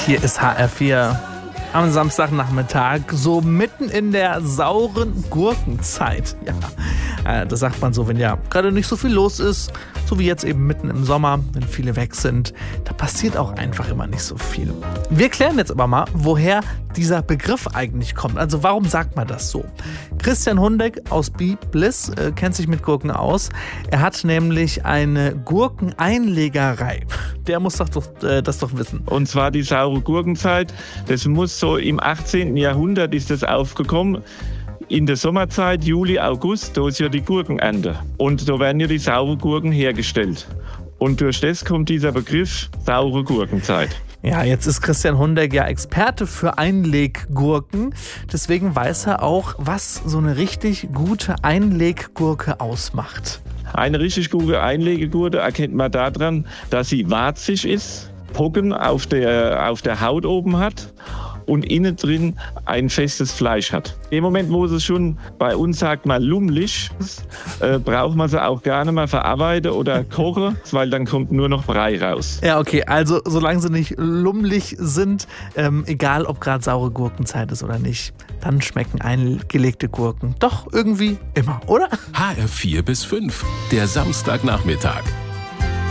Hier ist HR4 am Samstagnachmittag, so mitten in der sauren Gurkenzeit. Ja, das sagt man so, wenn ja gerade nicht so viel los ist, so wie jetzt eben mitten im Sommer, wenn viele weg sind. Da passiert auch einfach immer nicht so viel. Wir klären jetzt aber mal, woher dieser Begriff eigentlich kommt. Also warum sagt man das so? Christian Hundeck aus Be Bliss kennt sich mit Gurken aus. Er hat nämlich eine Gurkeneinlegerei. Der muss das doch wissen. Und zwar die saure Gurkenzeit. Das muss so im 18. Jahrhundert ist das aufgekommen. In der Sommerzeit, Juli, August, da ist ja die Gurkenernte. Und da werden ja die sauren Gurken hergestellt. Und durch das kommt dieser Begriff saure Gurkenzeit. Ja, jetzt ist Christian Hundeck ja Experte für Einleggurken. Deswegen weiß er auch, was so eine richtig gute Einleggurke ausmacht. Eine richtig gute Einleggurke erkennt man daran, dass sie warzig ist, Pocken auf der Haut oben hat und innen drin ein festes Fleisch hat. Im Moment, wo es schon bei uns sagt man lummelig ist, braucht man sie auch gar nicht mehr verarbeiten oder kochen, weil dann kommt nur noch Brei raus. Ja, okay, also solange sie nicht lummelig sind, egal ob gerade saure Gurkenzeit ist oder nicht, dann schmecken eingelegte Gurken doch irgendwie immer, oder? HR4 bis 5, der Samstagnachmittag.